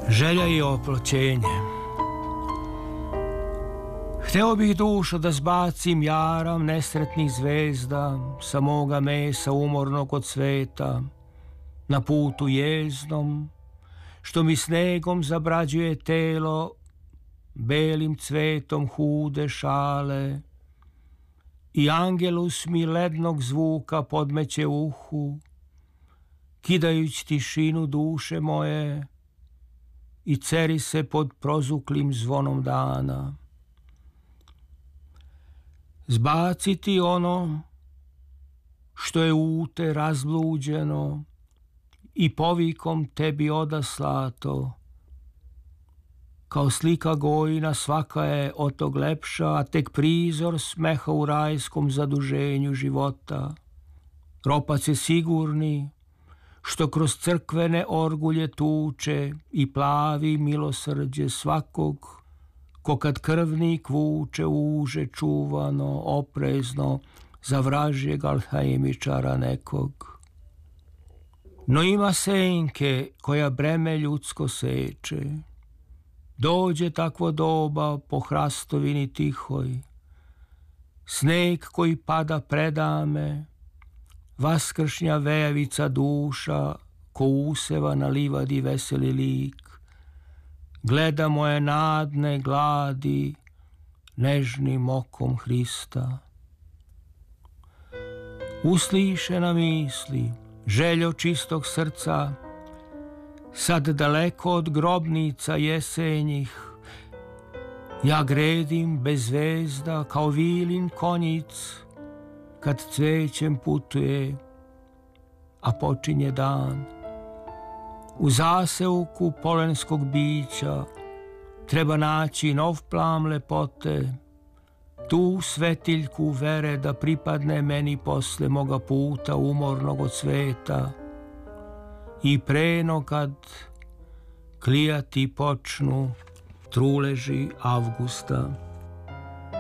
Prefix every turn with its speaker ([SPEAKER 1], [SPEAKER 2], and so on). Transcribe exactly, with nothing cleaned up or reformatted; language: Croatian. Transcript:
[SPEAKER 1] Želja i oploćenje. Hteo bih dušo da zbacim jaram nesretnih zvezda sa moga mesa umornog od sveta, na putu jezdnom, što mi snegom zabrađuje telo, belim cvetom hude šale, i angelus mi lednog zvuka podmeće uhu, kidajući tišinu duše moje, i ceri se pod prozuklim zvonom dana. Zbaciti ono što je ute razbluđeno i povikom tebi odaslato. Kao slika gojina svaka je od tog lepša, a tek prizor smeha u rajskom zaduženju života. Ropac je sigurni, što kroz crkvene orgulje tuče i plavi milosrđe svakog, ko kad krvnik vuče uže čuvano, oprezno, za vražjeg alhajmičara nekog. No ima senke koja breme ljudsko seče. Dođe takvo doba po hrastovini tihoj, sneg koji pada predame, vaskršnja vejavica duša, ko useva na livadi veseli lik, gleda moje nadne gladi nežnim okom Hrista. Uslišena misli, željo čistog srca, sad daleko od grobnica jesenjih, ja gredim bez zvezda kao vilin konjic, kad cvećem putuje, a počinje dan. U zaseuku polenskog bića treba naći nov plam lepote, tu svetiljku vere da pripadne meni posle moga puta umornog od sveta, i preno kad klijati počnu truleži avgusta.